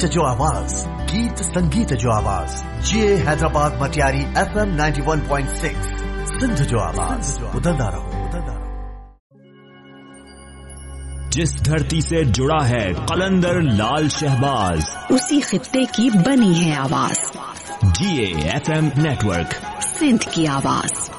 गीत जो आवाज, गीत संगीत जो आवाज, ये हैदराबाद मटियारी FM 91.6 सिंध जो आवाज, उदंदा रहो। जिस धरती से जुड़ा है कलंदर लाल शहबाज, उसी खित्ते की बनी है आवाज। GA FM नेटवर्क, सिंध की आवाज।